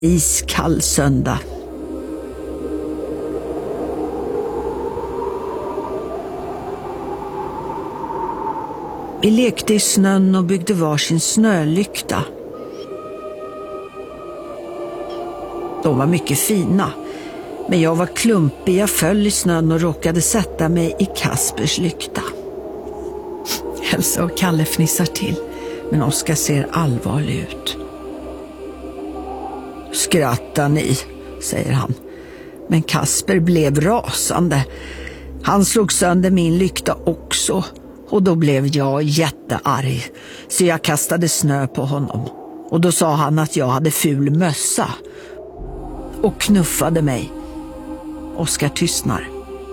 Iskall söndag. Vi lekte i snön och byggde varsin snölykta. De var mycket fina, men jag var klumpig, jag föll i snön och råkade sätta mig i Kaspers lykta. Elsa och Kalle fnissar till, men Oskar ser allvarlig ut. Skrattar ni, säger han. Men Kasper blev rasande. Han slog sönder min lykta också, och då blev jag jättearg, så jag kastade snö på honom. Och då sa han att jag hade ful mössa och knuffade mig. Oskar tystnar.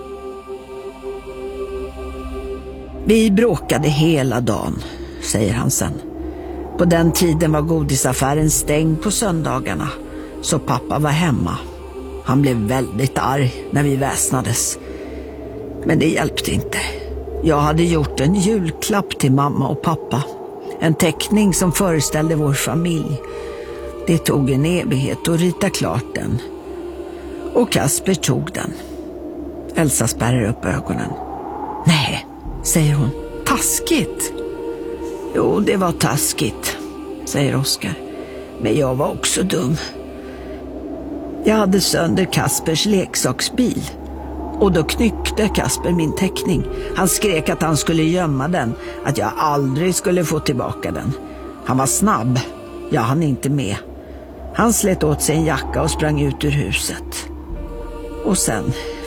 Vi bråkade hela dagen, säger han sen. På den tiden var godisaffären stängd på söndagarna, så pappa var hemma. Han blev väldigt arg när vi väsnades. Men det hjälpte inte. Jag hade gjort en julklapp till mamma och pappa. En teckning som föreställde vår familj. Det tog en evighet att rita klart den. Och Kasper tog den. Elsa spärrar upp ögonen. Nej, säger hon. Taskigt. Jo, det var taskigt, säger Oskar. Men jag var också dum. Jag hade sönder Kaspers leksaksbil. Och då knyckte Kasper min teckning. Han skrek att han skulle gömma den, att jag aldrig skulle få tillbaka den. Han var snabb. Jag hann inte med. Han slet åt sig en jacka och sprang ut ur huset. Och sen